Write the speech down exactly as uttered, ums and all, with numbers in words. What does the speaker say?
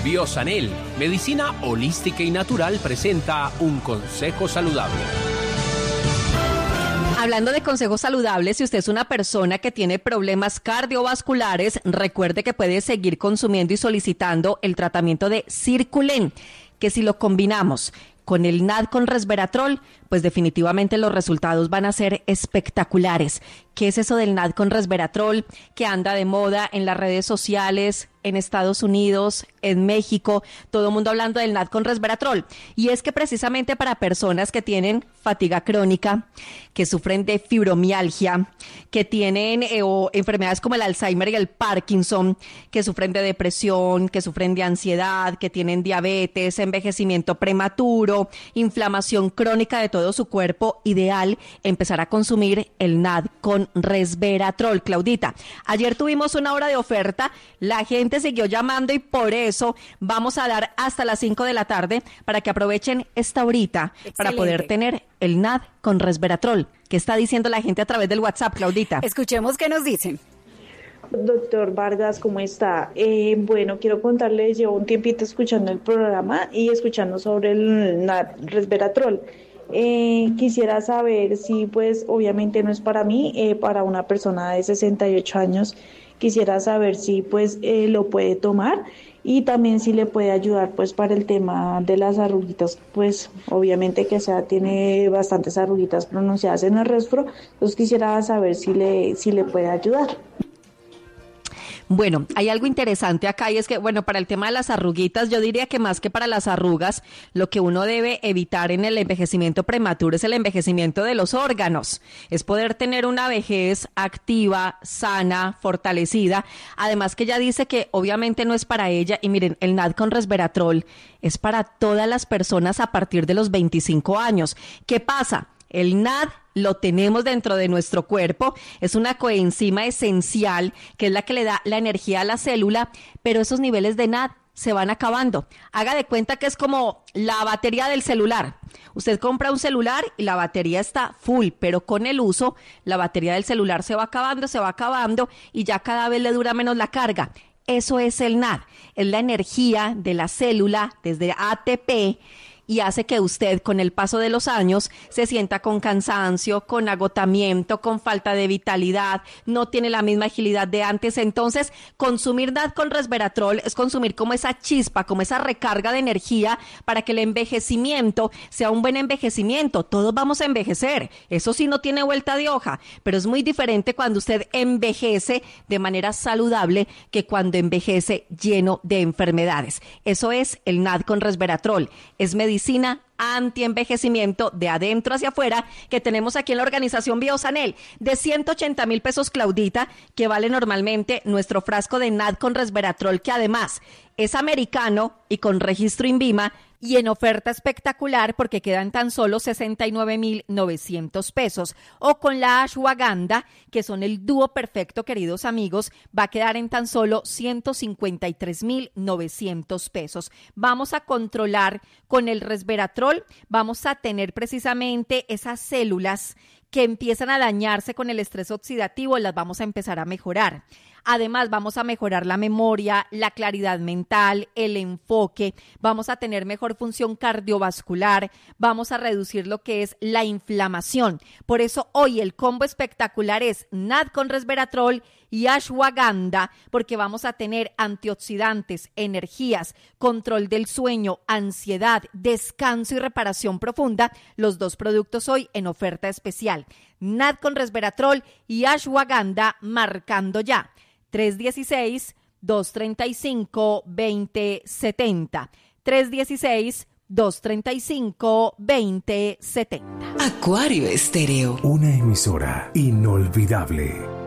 Biosanel, medicina holística y natural, presenta un consejo saludable. Hablando de consejos saludables, si usted es una persona que tiene problemas cardiovasculares, recuerde que puede seguir consumiendo y solicitando el tratamiento de Circulen, que si lo combinamos con el N A D con resveratrol, pues definitivamente los resultados van a ser espectaculares. ¿Qué es eso del N A D con resveratrol que anda de moda en las redes sociales, en Estados Unidos, en México? Todo el mundo hablando del N A D con resveratrol. Y es que precisamente para personas que tienen fatiga crónica, que sufren de fibromialgia, que tienen eh, o enfermedades como el Alzheimer y el Parkinson, que sufren de depresión, que sufren de ansiedad, que tienen diabetes, envejecimiento prematuro, inflamación crónica de todo su cuerpo, ideal empezar a consumir el N A D con resveratrol. Claudita, ayer tuvimos una hora de oferta, la gente siguió llamando y por eso vamos a dar hasta las cinco de la tarde para que aprovechen esta horita. Excelente. Para poder tener el N A D con resveratrol. ¿Qué está diciendo la gente a través del WhatsApp, Claudita? Escuchemos qué nos dicen. Doctor Vargas, ¿cómo está? Eh, bueno, quiero contarles, llevo un tiempito escuchando el programa y escuchando sobre el N A D resveratrol. Eh, quisiera saber si, pues, obviamente no es para mí, eh, para una persona de sesenta y ocho años, quisiera saber si, pues, eh, lo puede tomar y también si le puede ayudar, pues, para el tema de las arruguitas, pues, obviamente que sea, tiene bastantes arruguitas pronunciadas en el rostro, entonces quisiera saber si le, si le puede ayudar. Bueno, hay algo interesante acá y es que, bueno, para el tema de las arruguitas, yo diría que más que para las arrugas, lo que uno debe evitar en el envejecimiento prematuro es el envejecimiento de los órganos, es poder tener una vejez activa, sana, fortalecida, además que ella dice que obviamente no es para ella y miren, el N A D con resveratrol es para todas las personas a partir de los veinticinco años. ¿Qué pasa? El N A D lo tenemos dentro de nuestro cuerpo, es una coenzima esencial que es la que le da la energía a la célula, pero esos niveles de N A D se van acabando. Haga de cuenta que es como la batería del celular. Usted compra un celular y la batería está full, pero con el uso la batería del celular se va acabando, se va acabando y ya cada vez le dura menos la carga. Eso es el N A D, es la energía de la célula desde A T P y hace que usted con el paso de los años se sienta con cansancio, con agotamiento, con falta de vitalidad, no tiene la misma agilidad de antes. Entonces, consumir N A D con resveratrol es consumir como esa chispa, como esa recarga de energía para que el envejecimiento sea un buen envejecimiento. Todos vamos a envejecer, eso sí no tiene vuelta de hoja, pero es muy diferente cuando usted envejece de manera saludable que cuando envejece lleno de enfermedades. Eso es el N A D con resveratrol, es medicina Medicina antienvejecimiento de adentro hacia afuera que tenemos aquí en la organización Biosanel de ciento ochenta mil pesos, Claudita, que vale normalmente nuestro frasco de N A D con resveratrol, que además es americano y con registro INVIMA y en oferta espectacular porque quedan tan solo sesenta y nueve mil novecientos pesos, o con la ashwagandha, que son el dúo perfecto, queridos amigos, va a quedar en tan solo ciento cincuenta y tres mil novecientos pesos. Vamos a controlar con el resveratrol, vamos a tener precisamente esas células que empiezan a dañarse con el estrés oxidativo, las vamos a empezar a mejorar. Además, vamos a mejorar la memoria, la claridad mental, el enfoque, vamos a tener mejor función cardiovascular, vamos a reducir lo que es la inflamación. Por eso hoy el combo espectacular es N A D con resveratrol y ashwagandha, porque vamos a tener antioxidantes, energías, control del sueño, ansiedad, descanso y reparación profunda, los dos productos hoy en oferta especial. N A D con resveratrol y ashwagandha, marcando ya tres uno seis, dos tres cinco, dos cero siete cero, tres uno seis, dos tres cinco, dos cero siete cero. Acuario Estéreo, una emisora inolvidable.